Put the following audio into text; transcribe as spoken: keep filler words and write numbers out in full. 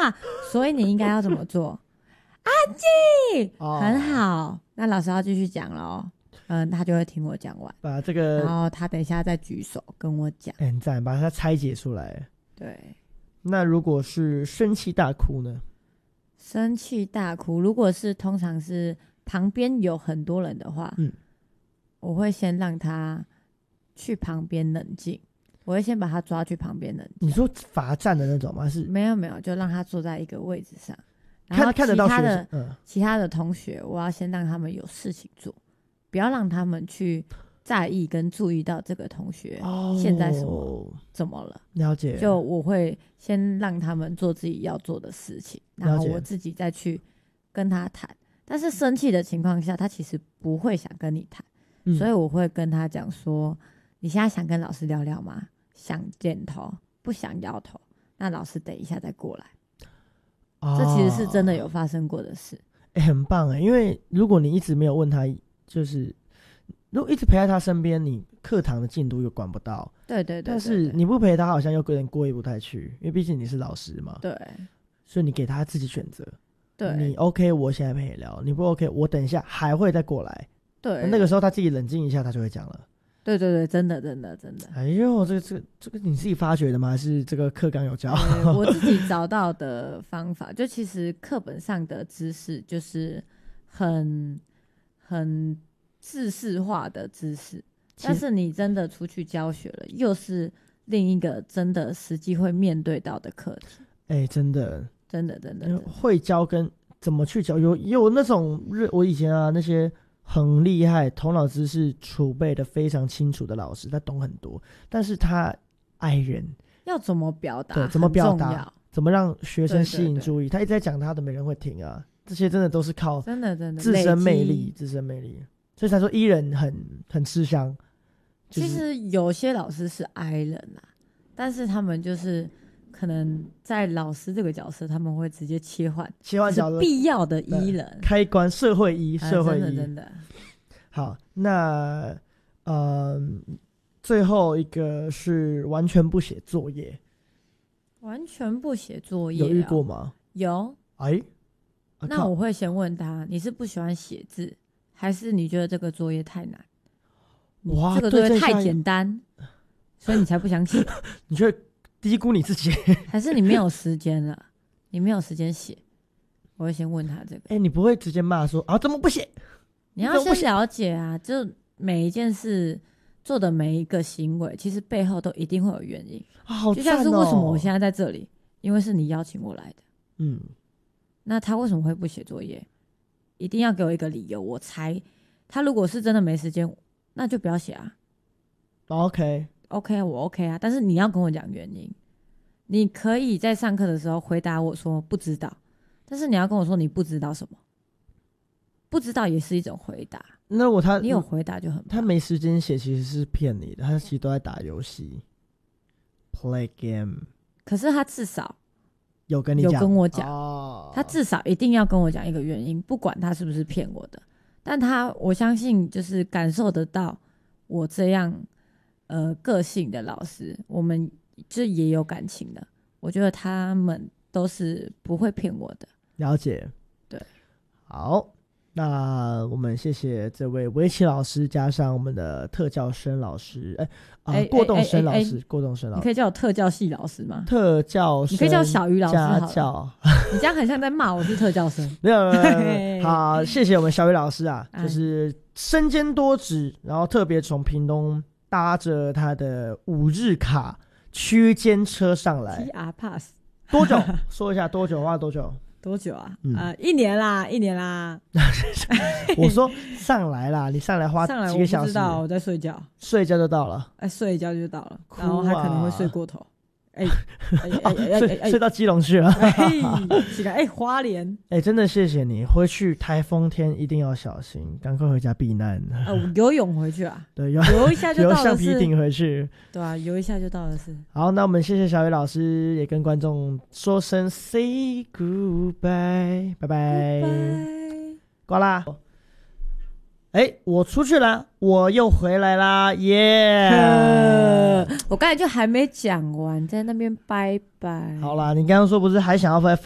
话，所以你应该要怎么做？安静，哦，很好。那老师要继续讲咯，嗯，他就会听我讲完， 把这个， 然后他等一下再举手跟我讲。 欸，很赞，把它拆解出来。 对。 那如果是生气大哭呢？ 生气大哭，如果是通常是旁边有很多人的话，嗯，我会先让他去旁边冷静，我会先把他抓去旁边冷静。 你说罚站的那种吗？是没有没有，就让他坐在一个位置上，然后其他的看得到学生，嗯，其他的同学，我要先让他们有事情做，不要让他们去在意跟注意到这个同学现在什么、哦、怎么了。 了解。 就我会先让他们做自己要做的事情，然后我自己再去跟他谈。但是生气的情况下，他其实不会想跟你谈、嗯、所以我会跟他讲说，你现在想跟老师聊聊吗？想点头，不想摇头，那老师等一下再过来、哦、这其实是真的有发生过的事。 欸，很棒欸，因为如果你一直没有问他，就是如果一直陪在他身边，你课堂的进度又管不到。 对对 对, 对, 对, 对， 但是你不陪他，好像又有点过意不太去，因为毕竟你是老师嘛。 对， 所以你给他自己选择。 对， 你 OK， 我现在陪你聊；你不 OK， 我等一下还会再过来。 对， 那个时候他自己冷静一下，他就会讲了。 对对对，真的真的真的。 哎呦，这个这个这个你自己发掘的吗？还是这个课纲有教？ 我自己找到的方法，就其实课本上的知识就是很很知识化的知识，但是你真的出去教学了，又是另一个真的实际会面对到的课题。 哎、欸，真的， 真的，真的，真的会教跟怎么去教，有有那种我以前啊那些很厉害、头脑知识储备的非常清楚的老师，他懂很多，但是他爱人， 要怎么表达？ 对，怎么表达？怎么让学生吸引注意？对对对，他一直在讲他的，没人会听啊。这些真的都是靠真的真的自身魅力，自身魅力。所以才说 E 人很很吃香、就是。 其实有些老师是 I 人啊，但是他们就是可能在老师这个角色，他们会直接切换， 切换角色， 必要的 E 人， 开关社会 E， 社会 E，、 啊、真的真的。 好，那呃，最后一个是完全不写作业。 完全不写作业、喔、 有遇过吗？ 有。 哎、啊， 那我会先问他，你是不喜欢写字，还是你觉得这个作业太难？哇，这个作业太简单，所以你才不想写？ 你觉得低估你自己？ 还是你没有时间了？你没有时间写？我会先问他这个。 哎、欸，你不会直接骂说啊，怎么不写？ 你要先了解啊，就每一件事做的每一个行为，其实背后都一定会有原因。 啊，好赞哦！ 就像是为什么我现在在这里，因为是你邀请我来的。嗯，那他为什么会不写作业？一定要给我一个理由，我才。他如果是真的没时间，那就不要写啊。 OK OK， 我 OK 啊，但是你要跟我讲原因。你可以在上课的时候回答我说不知道，但是你要跟我说你不知道什么。不知道也是一种回答。 那我他你有回答就很棒。他没时间写其实是骗你的，他其实都在打游戏 ，play game。 可是他至少有跟你讲， 有跟我讲、哦，他至少一定要跟我讲一个原因，不管他是不是骗我的。但他我相信就是感受得到我这样呃个性的老师，我们就也有感情的。我觉得他们都是不会骗我的。 了解， 对， 好。那我们谢谢这位围棋老师，加上我们的特教生老师，哎、呃、啊，过动生老师，欸欸欸欸过动生老师， 你可以叫我特教系老师吗？ 特教生， 你可以叫小鱼老师好了。 家教， 你这样很像在骂我是特教生。 没有，没有，好，谢谢我们小鱼老师啊，就是身兼多职，然后特别从屏东搭着他的五日卡区间车上来 ，T R Pass， 多久？说一下多久？花了多久？ 多久啊？嗯、呃，一年啦，一年啦。 我说上来啦，你上来花几个小时？ 我不知道，我在睡觉， 睡一觉就到了。 哎、欸，睡一觉就到了，然后还可能会睡过头。哎、 欸，哎、欸欸欸欸、睡到基隆去了。 哎，起来，哎，花莲。 哎、欸，真的谢谢你，回去台风天一定要小心，赶快回家避难。 呃，游泳回去啊？ 对， 游游一下就到了是。 游橡皮艇回去。 对啊，游一下就到了是。 好，那我们谢谢小雨老师，也跟观众说声 say goodbye， 拜拜，挂啦。哎、欸，我出去了，我又回来啦，耶、yeah ！ 我刚才就还没讲完，在那边拜拜。 好啦，你刚刚说不是还想要再分